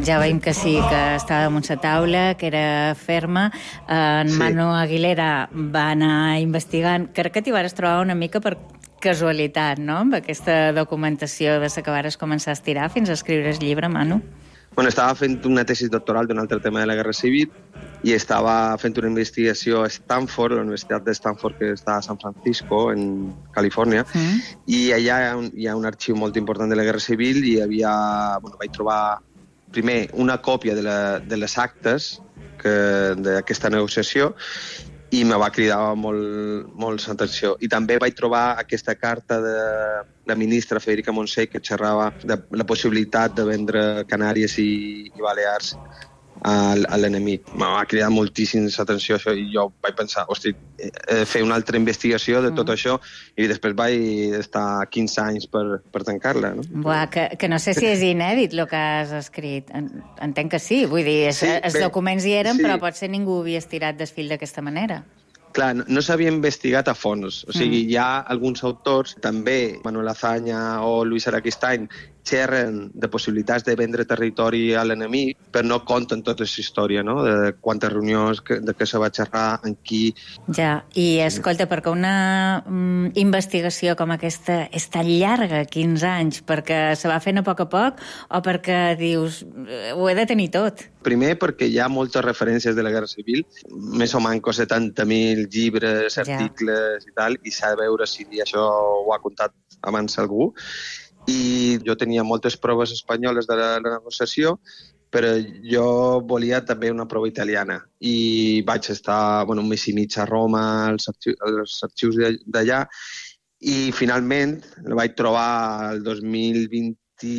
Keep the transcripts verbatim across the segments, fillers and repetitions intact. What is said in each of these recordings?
ja veiem que sí, que estava damunt la taula, que era ferma. En Sí. Manu Aguilera va anar investigant. Crec que t'hi vas trobar una mica per casualitat, no?, amb aquesta documentació de la que vares començar a estirar fins a escriure el llibre, Manu. Bueno, estava fent una tesi doctoral d'un altre tema de la Guerra Civil i estava fent una investigació a Stanford, la Universitat de Stanford, que està a San Francisco, en Califòrnia, mm. i allà hi ha, un, hi ha un arxiu molt important de la Guerra Civil i hi havia, bueno, vaig trobar primer una còpia de, la, de les actes d'aquesta negociació i me va cridar molt, molt l'atenció. I també vaig trobar aquesta carta de la ministra Federica Montseny que xerrava de la possibilitat de vendre Canàries i, i Balears a, a l'enemic. Me va cridar moltíssim l'atenció això i jo vaig pensar, hosti, he de fer una altra investigació de tot mm. això i després vaig estar quinze anys per, per tancar-la. No? Buah, que, que no sé si és inèdit el que has escrit. Entenc que sí, vull dir, sí, els bé, documents hi eren, sí. Però potser ningú havia estirat del fil d'aquesta manera. Clar, no, no s'havia investigat a fons. O sigui, mm. hi ha alguns autors, també Manuel Azaña o Luis Araquistain, xerren de possibilitats de vendre territori a l'enemic, però no conten tota la història, no?, de quantes reunions, de què se va xerrar, en qui... Ja, i escolta, perquè una mm, investigació com aquesta és tan llarga, quinze anys, perquè se va fent a poc a poc o perquè dius, ho he de tenir tot? Primer, perquè hi ha moltes referències de la Guerra Civil, més o manco setanta mil llibres, articles ja. I tal, i s'ha de veure si això ho ha contat abans algú. I jo tenia moltes proves espanyoles de la, la negociació, però jo volia també una prova italiana. I vaig estar bueno, un mes i mig a Roma, als arxius, als arxius d'allà, i finalment la vaig trobar el dos mil vint,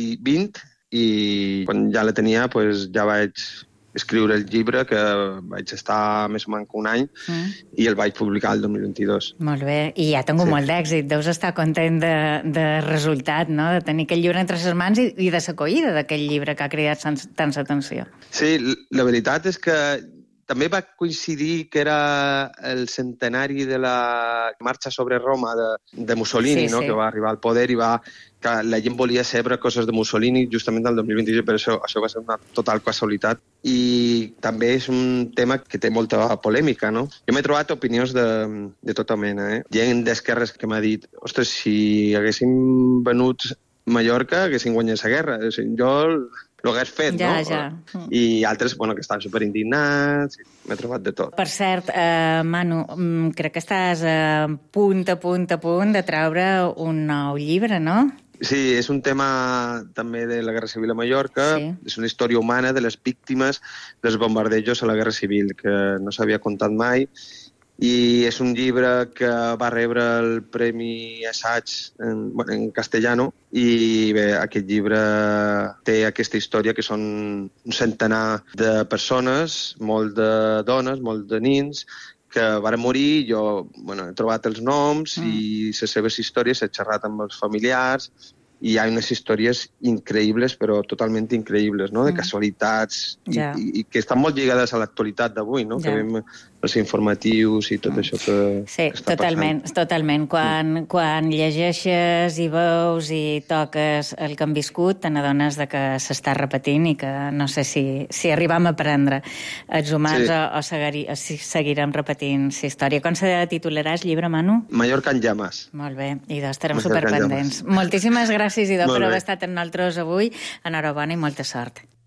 i quan ja la tenia pues, ja vaig escriure el llibre, que vaig estar més o menys un any, mm. i el vaig publicar el dos mil vint-i-dos. Molt bé, i ja ha tingut sí. molt d'èxit. Deus estar content de, de resultat, no?, de tenir aquest llibre entre les mans i, i de l'acollida d'aquest llibre que ha cridat tant l'atenció. Sí, la veritat és que també va coincidir que era el centenari de la marxa sobre Roma de, de Mussolini, sí, no? Sí. Que va arribar al poder i va, que la gent volia saber coses de Mussolini justament el dos mil vint-i-sis, per això això va ser una total casualitat. I també és un tema que té molta polèmica, no? Jo m'he trobat opinions de, de tota mena, eh? Gent d'esquerres que m'ha dit, ostres, si haguéssim venut Mallorca, haguéssim guanyat la guerra. O sigui, jo ho hagués fet, ja, no? Ja. I altres, bueno, que estaven superindignats, m'he trobat de tot. Per cert, eh, Manu, crec que estàs a punt, a punt, a punt de treure un nou llibre, no? Sí, és un tema també de la Guerra Civil a Mallorca, sí. És una història humana de les víctimes dels bombardejos a la Guerra Civil, que no s'havia contat mai, i és un llibre que va rebre el Premi Assaig en, bueno, en castellano, i bé, aquest llibre té aquesta història que són un centenar de persones, molt de dones, molt de nins, que van morir. Jo bueno, he trobat els noms mm. i les seves històries, he xerrat amb els familiars, i hi ha unes històries increïbles, però totalment increïbles, no? De casualitats, mm. yeah. i, i que estan molt lligades a l'actualitat d'avui, no? Yeah. Que veiem els informatius i tot mm. això que, sí, que està totalment, passant. Totalment. Quan, mm. quan llegeixes i veus i toques el que han viscut, te n'adones de que s'està repetint i que no sé si, si arribam a aprendre els humans sí. o, o, segui, o si seguirem repetint la història. Com se titularà el llibre, Manu? Mallorca en llames. Molt bé, i doncs estarem superpendents. Moltíssimes gràcies, Idò, per haver estat amb nosaltres avui. Enhorabona i molta sort.